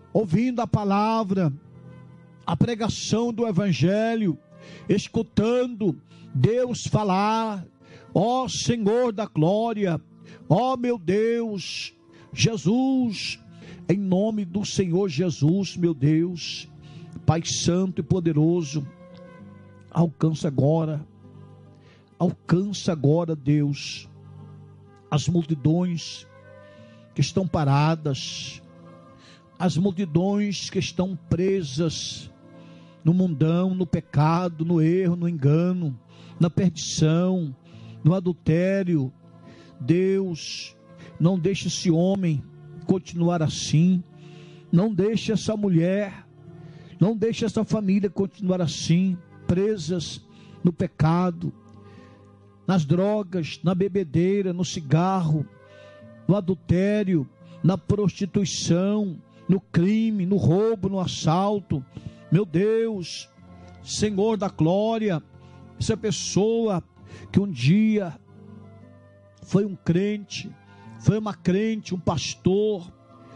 ouvindo a palavra, a pregação do Evangelho, escutando Deus falar. Ó Senhor da glória, ó meu Deus, Jesus, em nome do Senhor Jesus, meu Deus, Pai Santo e Poderoso, alcança agora, Deus, as multidões que estão paradas, as multidões que estão presas no mundão, no pecado, no erro, no engano, na perdição, no adultério. Deus, não deixe esse homem continuar assim, não deixe essa mulher, não deixe essa família continuar assim, presas no pecado, nas drogas, na bebedeira, no cigarro, no adultério, na prostituição, no crime, no roubo, no assalto. Meu Deus, Senhor da glória, essa pessoa que um dia foi um crente, foi uma crente, um pastor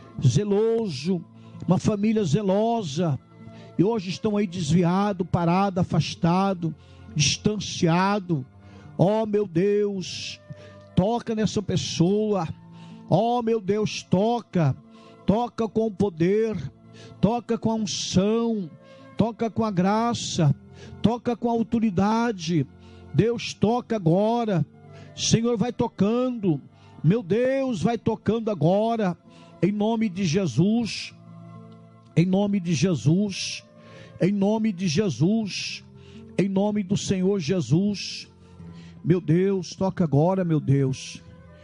zeloso, uma família zelosa, e hoje estão aí desviado, parado, afastado, distanciado. Ó meu Deus, toca nessa pessoa. Ó meu Deus, toca com o poder, toca com a unção, toca com a graça, toca com a autoridade. Deus, toca agora. Senhor, vai tocando, meu Deus, vai tocando agora, em nome de Jesus, em nome de Jesus, em nome de Jesus, em nome do Senhor Jesus. Meu Deus, toca agora, meu Deus,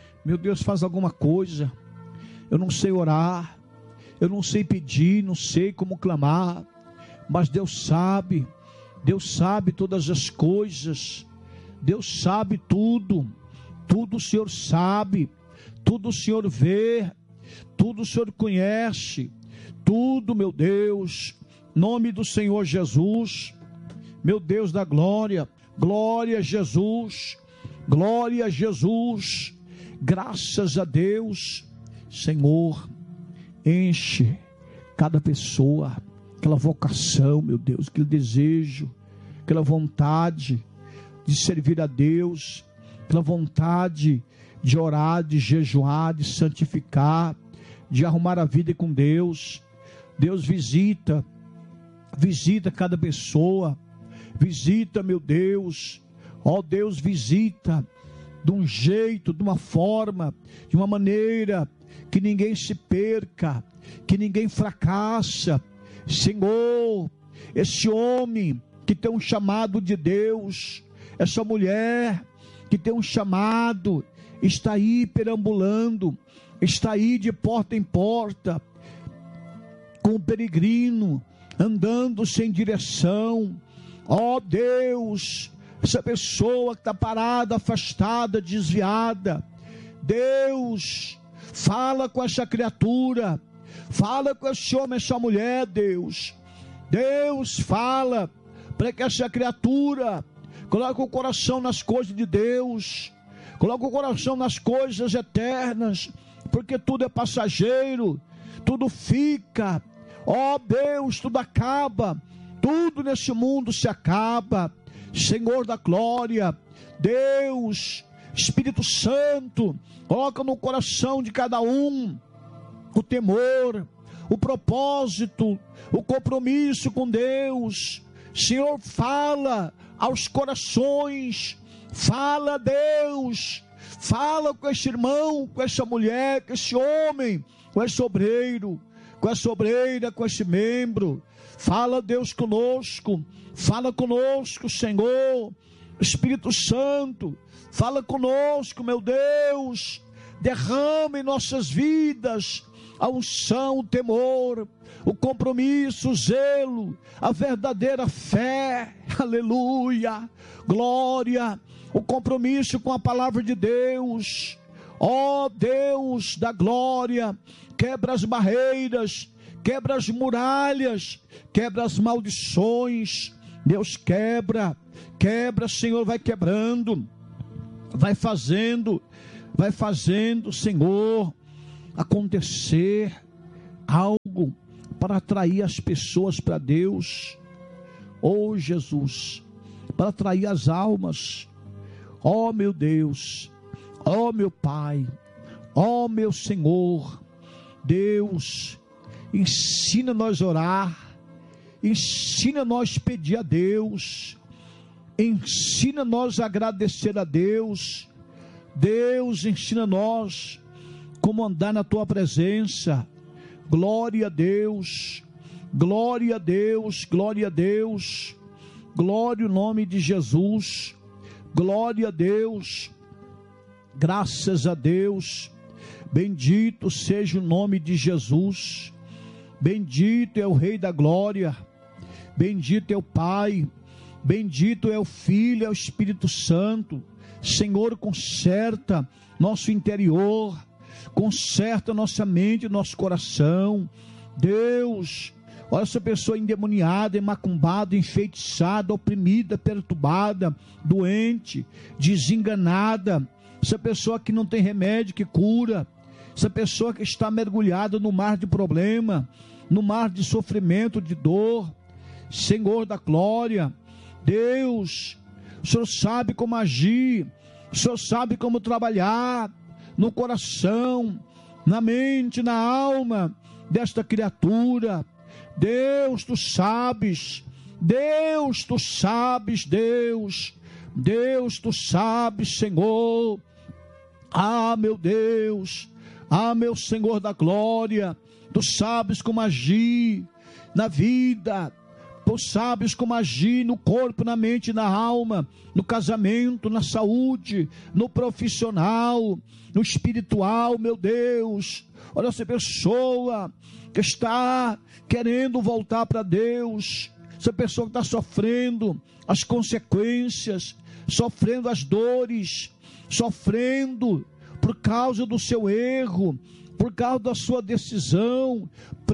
faz alguma coisa. Eu não sei orar, eu não sei pedir, não sei como clamar, mas Deus sabe todas as coisas, Deus sabe tudo o Senhor sabe, tudo o Senhor vê, tudo o Senhor conhece, tudo, meu Deus, nome do Senhor Jesus, meu Deus da glória, glória a Jesus, graças a Deus. Senhor, enche cada pessoa, aquela vocação, meu Deus, aquele desejo, aquela vontade de servir a Deus, aquela vontade de orar, de jejuar, de santificar, de arrumar a vida com Deus. Deus, visita cada pessoa, visita, meu Deus, ó Deus, visita de um jeito, de uma forma, de uma maneira que ninguém se perca, que ninguém fracassa. Senhor, esse homem que tem um chamado de Deus, essa mulher que tem um chamado, está aí perambulando, está aí de porta em porta, com o peregrino, andando sem direção. Ó Deus, essa pessoa que está parada, afastada, desviada, Deus, fala com essa criatura, fala com esse homem, essa mulher. Deus, fala para que essa criatura coloque o coração nas coisas de Deus, coloque o coração nas coisas eternas, porque tudo é passageiro, tudo fica. Ó Deus, tudo acaba, tudo nesse mundo se acaba. Senhor da glória, Deus, Espírito Santo, coloca no coração de cada um o temor, o propósito, o compromisso com Deus. Senhor, fala aos corações, fala, Deus, fala com esse irmão, com essa mulher, com esse homem, com esse obreiro, com essa obreira, com esse membro. Fala, Deus, conosco, fala conosco, Senhor. Espírito Santo, fala conosco, meu Deus, derrama em nossas vidas a unção, o temor, o compromisso, o zelo, a verdadeira fé, aleluia, glória, o compromisso com a palavra de Deus. Ó Deus da glória, quebra as barreiras, quebra as muralhas, quebra as maldições. Deus, quebra, Senhor, vai quebrando, vai fazendo, Senhor, acontecer algo para atrair as pessoas para Deus. Oh Jesus, para atrair as almas. Oh meu Deus, oh meu Pai, oh meu Senhor, Deus, ensina-nós a orar, ensina-nós a pedir a Deus, ensina-nós a agradecer a Deus. Deus, ensina-nós como andar na Tua presença. Glória a Deus, glória a Deus, glória a Deus, glória ao nome de Jesus, glória a Deus, graças a Deus, bendito seja o nome de Jesus, bendito é o Rei da Glória, bendito é o Pai, bendito é o Filho, é o Espírito Santo. Senhor, conserta nosso interior, conserta nossa mente, nosso coração. Deus, olha essa pessoa endemoniada, macumbada, enfeitiçada, oprimida, perturbada, doente, desenganada, essa pessoa que não tem remédio que cura, essa pessoa que está mergulhada no mar de problema, no mar de sofrimento, de dor. Senhor da glória, Deus, o Senhor sabe como agir, o Senhor sabe como trabalhar no coração, na mente, na alma desta criatura. Deus, Tu sabes, Deus, Tu sabes, Deus, Tu sabes, Senhor. Ah, meu Deus, ah, meu Senhor da glória, Tu sabes como agir na vida, Tu sabes como agir no corpo, na mente, na alma, no casamento, na saúde, no profissional, no espiritual, meu Deus. Olha essa pessoa que está querendo voltar para Deus, essa pessoa que está sofrendo as consequências, sofrendo as dores, sofrendo por causa do seu erro, por causa da sua decisão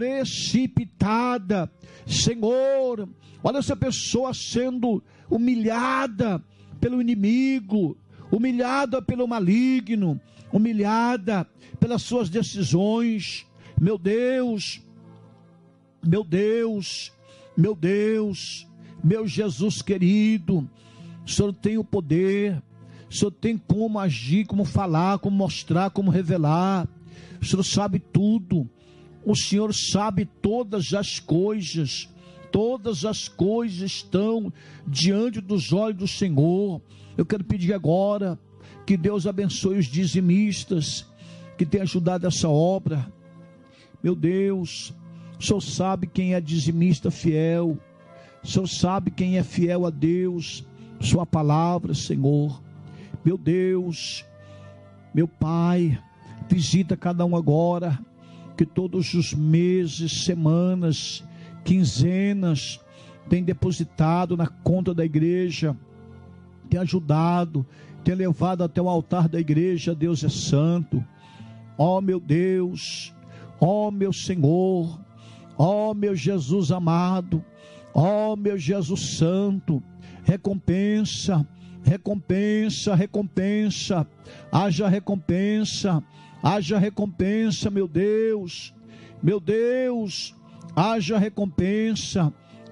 precipitada. Senhor, olha essa pessoa sendo humilhada pelo inimigo, humilhada pelo maligno, humilhada pelas suas decisões. Meu Deus, meu Deus, meu Deus, meu Jesus querido, o Senhor tem o poder, o Senhor tem como agir, como falar, como mostrar, como revelar. O Senhor sabe tudo, o Senhor sabe todas as coisas estão diante dos olhos do Senhor. Eu quero pedir agora que Deus abençoe os dizimistas que têm ajudado essa obra. Meu Deus, o Senhor sabe quem é dizimista fiel, o Senhor sabe quem é fiel a Deus, Sua palavra, Senhor. Meu Deus, meu Pai, visita cada um agora, que todos os meses, semanas, quinzenas, tem depositado na conta da igreja, tem ajudado, tem levado até o altar da igreja. Deus é santo. Ó meu Deus, ó meu Senhor, ó meu Jesus amado, ó meu Jesus santo, recompensa, recompensa, recompensa, haja recompensa, haja recompensa, meu Deus, haja recompensa,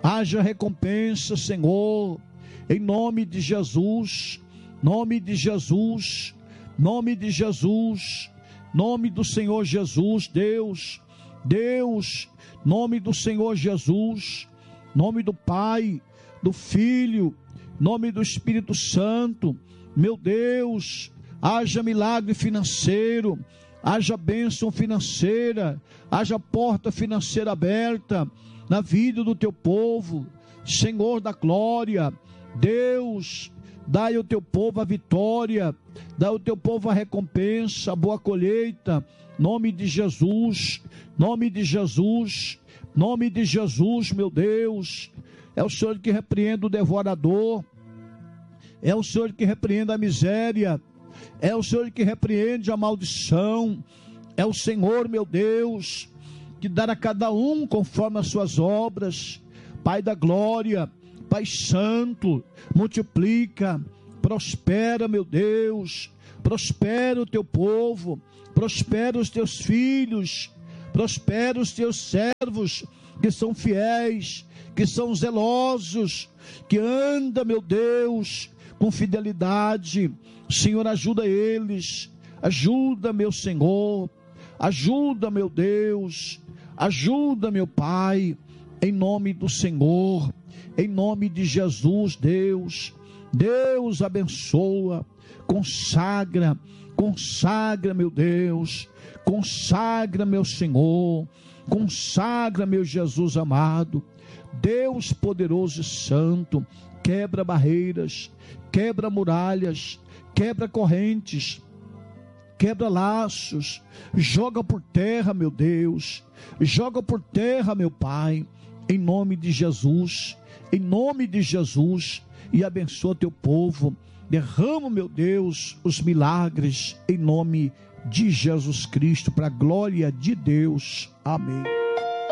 Senhor, em nome de Jesus, nome de Jesus, nome de Jesus, nome do Senhor Jesus. Deus, nome do Senhor Jesus, nome do Pai, do Filho, nome do Espírito Santo. Meu Deus, haja milagre financeiro, haja bênção financeira, haja porta financeira aberta na vida do Teu povo. Senhor da glória, Deus, dai ao Teu povo a vitória, dai ao Teu povo a recompensa, a boa colheita, nome de Jesus, nome de Jesus, nome de Jesus. Meu Deus, é o Senhor que repreende o devorador, é o Senhor que repreende a miséria, é o Senhor que repreende a maldição, é o Senhor, meu Deus, que dá a cada um conforme as suas obras. Pai da glória, Pai santo, multiplica, prospera, meu Deus, prospera o Teu povo, prospera os Teus filhos, Prospera os teus servos, que são fiéis, que são zelosos, que anda, meu Deus, com fidelidade. Senhor, ajuda eles, ajuda, meu Senhor, ajuda, meu Deus, ajuda, meu Pai, em nome do Senhor, em nome de Jesus. Deus abençoa, consagra, meu Deus, consagra, meu Senhor, consagra, meu Jesus amado. Deus poderoso e santo, quebra barreiras, quebra muralhas, quebra correntes, quebra laços, joga por terra, meu Deus, joga por terra, meu Pai, em nome de Jesus, e abençoa teu povo. Derrama, meu Deus, os milagres em nome de Jesus Cristo, para a glória de Deus. Amém.